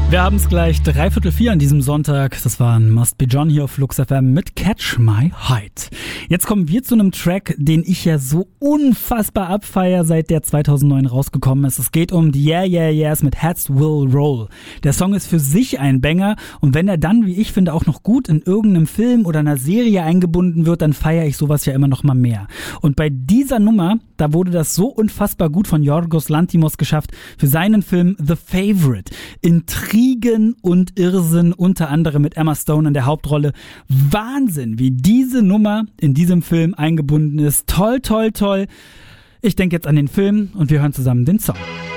Wir haben es gleich 3:45 an diesem Sonntag. Das war ein Must Be John hier auf Flux FM mit Catch My Height. Jetzt kommen wir zu einem Track, den ich ja so unfassbar abfeier, seit der 2009 rausgekommen ist. Es geht um die Yeah Yeah Yeahs mit Heads Will Roll. Der Song ist für sich ein Banger und wenn er dann, wie ich finde, auch noch gut in irgendeinem Film oder einer Serie eingebunden wird, dann feiere ich sowas ja immer noch mal mehr. Und bei dieser Nummer, da wurde das so unfassbar gut von Yorgos Lanthimos geschafft für seinen Film The Favourite. Intrigen und Irrsinn, unter anderem mit Emma Stone in der Hauptrolle. Wahnsinn, wie diese Nummer in diesem Film eingebunden ist. Toll, toll, toll. Ich denke jetzt an den Film und wir hören zusammen den Song.